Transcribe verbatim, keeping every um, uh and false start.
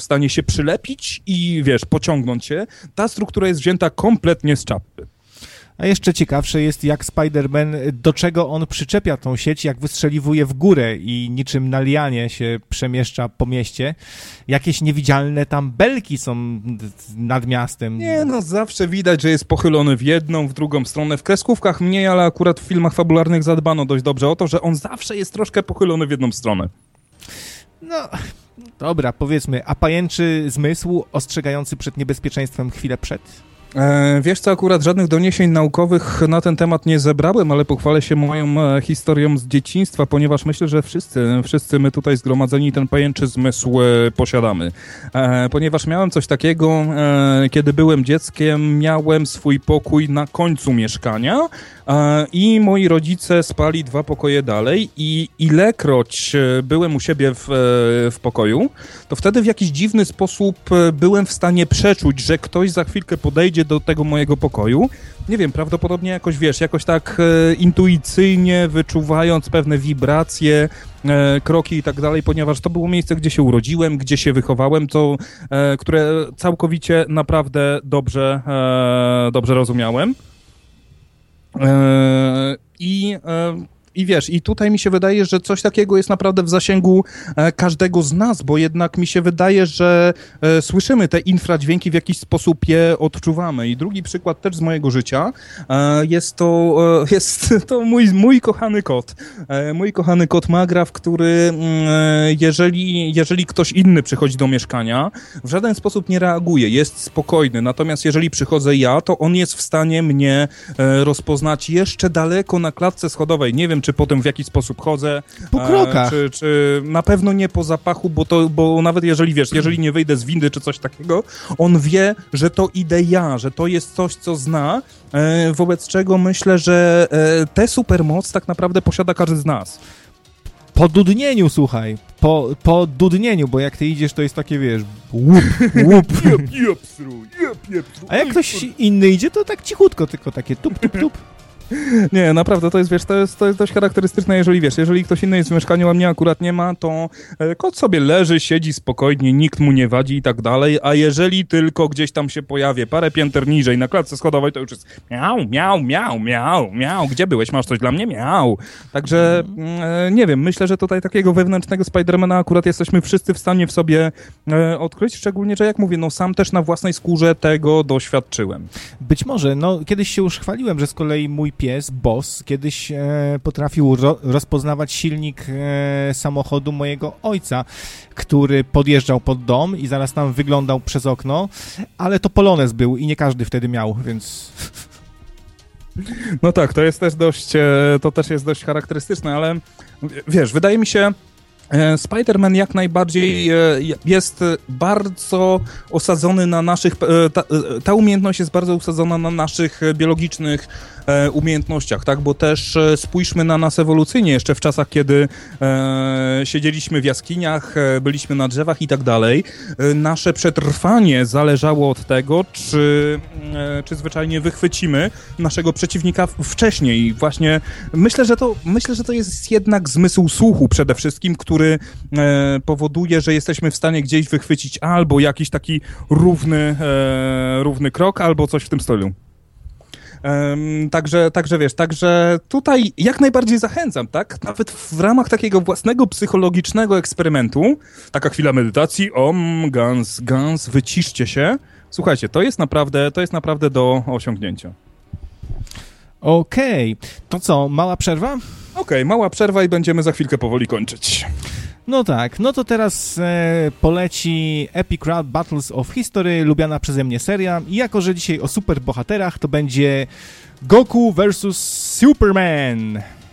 stanie się przylepić i, wiesz, pociągnąć się. Ta struktura jest wzięta kompletnie z czapy. A jeszcze ciekawsze jest, jak Spider-Man, do czego on przyczepia tą sieć, jak wystrzeliwuje w górę i niczym na lianie się przemieszcza po mieście. Jakieś niewidzialne tam belki są nad miastem. Nie, no zawsze widać, że jest pochylony w jedną, w drugą stronę. W kreskówkach mniej, ale akurat w filmach fabularnych zadbano dość dobrze o to, że on zawsze jest troszkę pochylony w jedną stronę. No, dobra, powiedzmy, a pajęczy zmysł ostrzegający przed niebezpieczeństwem chwilę przed? E, wiesz co, akurat żadnych doniesień naukowych na ten temat nie zebrałem, ale pochwalę się moją e, historią z dzieciństwa, ponieważ myślę, że wszyscy, wszyscy my tutaj zgromadzeni ten pajęczy zmysł e, posiadamy. E, ponieważ miałem coś takiego, e, kiedy byłem dzieckiem, miałem swój pokój na końcu mieszkania e, i moi rodzice spali dwa pokoje dalej i ilekroć e, byłem u siebie w, e, w pokoju, to wtedy w jakiś dziwny sposób e, byłem w stanie przeczuć, że ktoś za chwilkę podejdzie do tego mojego pokoju. Nie wiem, prawdopodobnie jakoś, wiesz, jakoś tak e, intuicyjnie wyczuwając pewne wibracje, e, kroki i tak dalej, ponieważ to było miejsce, gdzie się urodziłem, gdzie się wychowałem, to, e, które całkowicie naprawdę dobrze, e, dobrze rozumiałem. E, I... E, I wiesz, i tutaj mi się wydaje, że coś takiego jest naprawdę w zasięgu e, każdego z nas, bo jednak mi się wydaje, że e, słyszymy te infradźwięki, w jakiś sposób je odczuwamy. I drugi przykład też z mojego życia e, jest to, e, jest to mój, mój kochany kot. E, mój kochany kot Magraf, który e, jeżeli, jeżeli ktoś inny przychodzi do mieszkania, w żaden sposób nie reaguje, jest spokojny. Natomiast jeżeli przychodzę ja, to on jest w stanie mnie e, rozpoznać jeszcze daleko na klatce schodowej. Nie wiem, czy potem w jakiś sposób chodzę. Po krokach. E, czy, czy na pewno nie po zapachu, bo to, bo nawet jeżeli, wiesz, jeżeli nie wyjdę z windy czy coś takiego, on wie, że to idę ja, że to jest coś, co zna, e, wobec czego myślę, że e, tę supermoc tak naprawdę posiada każdy z nas. Po dudnieniu, słuchaj, po, po dudnieniu, bo jak ty idziesz, to jest takie, wiesz, łup, łup. Jep, jep, srój, jep, jep, srój. A jak ktoś inny idzie, to tak cichutko, tylko takie tup, tup, tup. Nie, naprawdę, to jest, wiesz, to jest, to jest dość charakterystyczne, jeżeli, wiesz, jeżeli ktoś inny jest w mieszkaniu, a mnie akurat nie ma, to e, kot sobie leży, siedzi spokojnie, nikt mu nie wadzi i tak dalej, a jeżeli tylko gdzieś tam się pojawi parę pięter niżej na klatce schodowej, to już jest miau, miau, miau, miau, miau, gdzie byłeś, masz coś dla mnie? Miau. Także, e, nie wiem, myślę, że tutaj takiego wewnętrznego Spidermana akurat jesteśmy wszyscy w stanie w sobie e, odkryć, szczególnie, że jak mówię, no sam też na własnej skórze tego doświadczyłem. Być może, no kiedyś się już chwaliłem, że z kolei mój pies, Boss, kiedyś e, potrafił ro, rozpoznawać silnik e, samochodu mojego ojca, który podjeżdżał pod dom i zaraz tam wyglądał przez okno, ale to Polonez był i nie każdy wtedy miał, więc... No tak, to jest też dość, e, to też jest dość charakterystyczne, ale wiesz, wydaje mi się, Spider-Man jak najbardziej jest bardzo osadzony na naszych, ta, ta umiejętność jest bardzo osadzona na naszych biologicznych umiejętnościach, tak, bo też spójrzmy na nas ewolucyjnie jeszcze w czasach, kiedy e, siedzieliśmy w jaskiniach, byliśmy na drzewach i tak dalej. Nasze przetrwanie zależało od tego, czy, e, czy zwyczajnie wychwycimy naszego przeciwnika wcześniej. Właśnie myślę, że to, myślę, że to jest jednak zmysł słuchu przede wszystkim, który który e, powoduje, że jesteśmy w stanie gdzieś wychwycić albo jakiś taki równy, e, równy krok, albo coś w tym stylu. Um, także, także wiesz, także tutaj jak najbardziej zachęcam, tak? Nawet w ramach takiego własnego psychologicznego eksperymentu, taka chwila medytacji, om, gans, gans, wyciszcie się. Słuchajcie, to jest naprawdę, to jest naprawdę do osiągnięcia. Okej, okay. To co, mała przerwa? Okej, okay, mała przerwa i będziemy za chwilkę powoli kończyć. No tak, no to teraz e, poleci Epic Rap Battles of History, lubiana przeze mnie seria. I jako, że dzisiaj o superbohaterach, to będzie Goku versus Superman.